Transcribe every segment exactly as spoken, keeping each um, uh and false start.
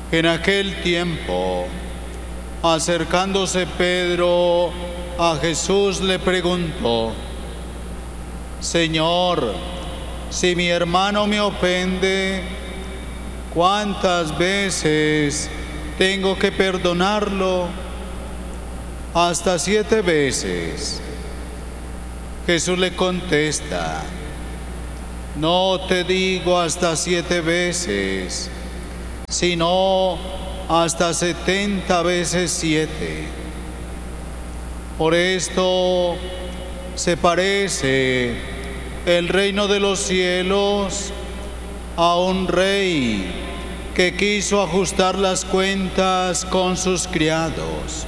En aquel tiempo, acercándose Pedro a Jesús, le preguntó: Señor, si mi hermano me ofende, ¿cuántas veces tengo que perdonarlo? Hasta siete veces. Jesús le contesta: no te digo hasta siete veces, sino hasta setenta veces siete. Por esto se parece el reino de los cielos a un rey que quiso ajustar las cuentas con sus criados.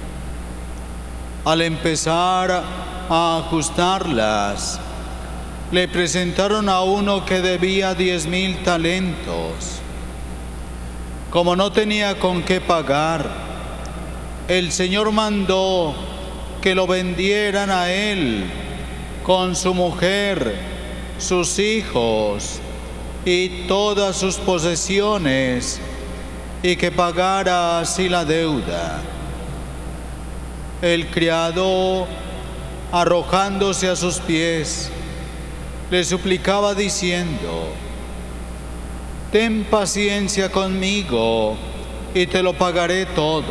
Al empezar a ajustarlas, le presentaron a uno que debía diez mil talentos. Como no tenía con qué pagar, el Señor mandó que lo vendieran a él con su mujer, sus hijos y todas sus posesiones, y que pagara así la deuda. El criado, arrojándose a sus pies, le suplicaba diciendo: ten paciencia conmigo y te lo pagaré todo.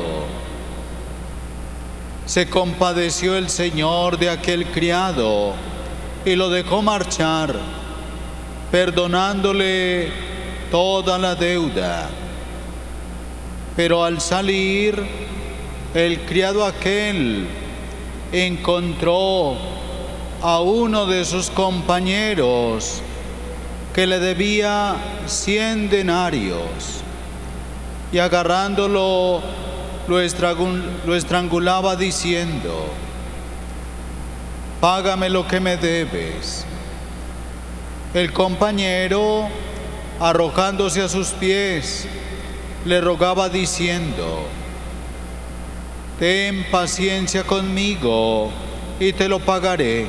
Se compadeció el Señor de aquel criado y lo dejó marchar, perdonándole toda la deuda. Pero al salir, el criado aquel encontró a uno de sus compañeros que le debía cien denarios, y agarrándolo lo estrangulaba diciendo: págame lo que me debes. El compañero, arrojándose a sus pies, le rogaba diciendo: ten paciencia conmigo y te lo pagaré.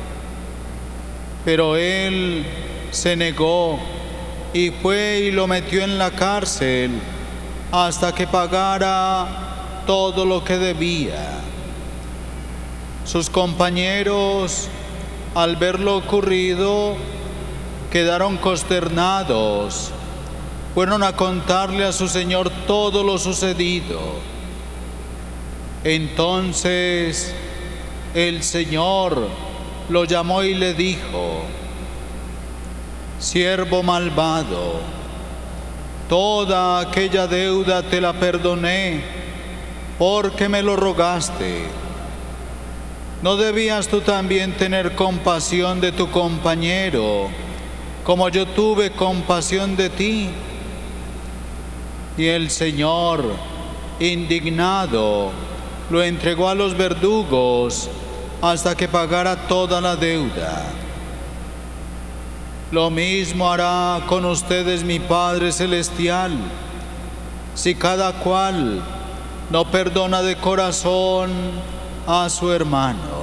Pero él se negó y fue y lo metió en la cárcel hasta que pagara todo lo que debía. Sus compañeros, al ver lo ocurrido, quedaron consternados. Fueron a contarle a su señor todo lo sucedido. Entonces el Señor lo llamó y le dijo: siervo malvado, toda aquella deuda te la perdoné porque me lo rogaste. ¿No debías tú también tener compasión de tu compañero, como yo tuve compasión de ti? Y el Señor, indignado, lo entregó a los verdugos hasta que pagara toda la deuda. Lo mismo hará con ustedes mi Padre Celestial, si cada cual no perdona de corazón a su hermano.